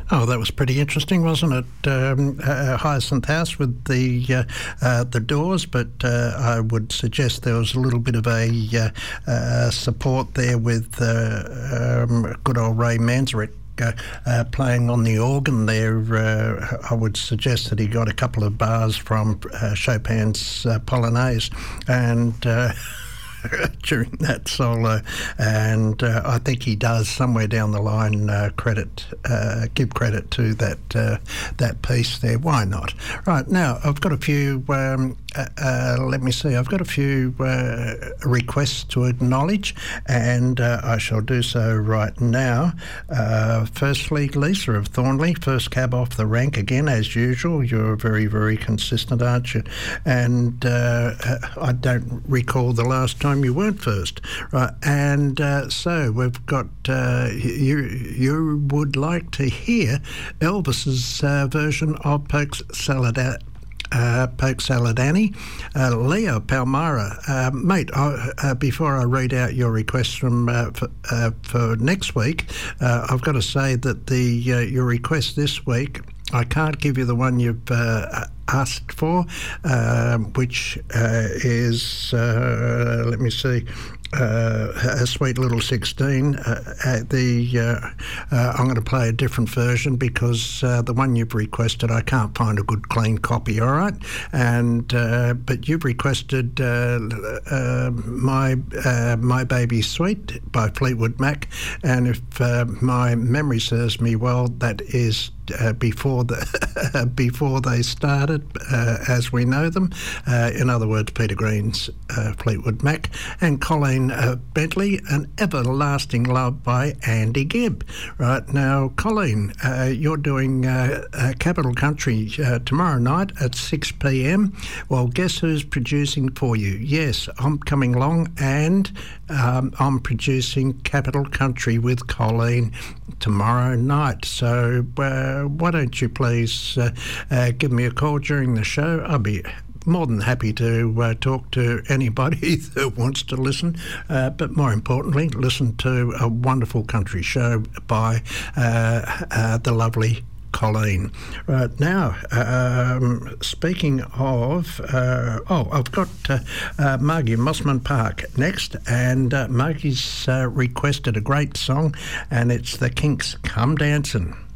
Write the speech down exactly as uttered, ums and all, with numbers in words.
Oh, that was pretty interesting, wasn't it? Um, uh, Hyacinth House with the uh, uh, the Doors, but uh, I would suggest there was a little bit of a uh, uh, support there with uh, um, good old Ray Manzarek. Uh, uh, playing on the organ there. uh, I would suggest that he got a couple of bars from uh, Chopin's uh, Polonaise and uh, during that solo, and uh, I think he does somewhere down the line uh, credit uh, give credit to that uh, that piece there. Why not? Right, now I've got a few um, uh, uh, let me see I've got a few uh, requests to acknowledge, and uh, I shall do so right now. Uh, firstly, Lisa of Thornley, first cab off the rank again as usual. You're very very consistent, aren't you? And uh, I don't recall the last time you weren't first, right? And uh, so we've got uh, you. You would like to hear Elvis's uh, version of Polk Salad. Uh, Polk Saladani. uh, Leo Palmyra, uh, mate, I, uh, before I read out your requests from uh, for, uh, for next week, uh, I've got to say that the uh, your request this week, I can't give you the one you've uh, asked for, uh, which uh, is, uh, let me see, uh, a sweet little sixteen. Uh, uh, the uh, uh, I'm going to play a different version because uh, the one you've requested, I can't find a good clean copy. All right, and uh, but you've requested uh, uh, my uh, My Baby Sweet by Fleetwood Mac, and if uh, my memory serves me well, that is Uh, before the before they started, uh, as we know them. Uh, in other words, Peter Green's uh, Fleetwood Mac, and Colleen uh, Bentley, An Everlasting Love by Andy Gibb. Right now, Colleen, uh, you're doing uh, uh, Capital Country uh, tomorrow night at six p m. Well, guess who's producing for you? Yes, I'm coming along, and um, I'm producing Capital Country with Colleen tomorrow night. So uh, why don't you please uh, uh, give me a call during the show? I'll be more than happy to uh, talk to anybody that wants to listen, uh, but more importantly, listen to a wonderful country show by uh, uh, the lovely Colleen. Right now, um, speaking of, uh, oh, I've got uh, uh, Margie Mossman Park next, and uh, Margie's uh, requested a great song, and it's the Kinks' Come Dancin'.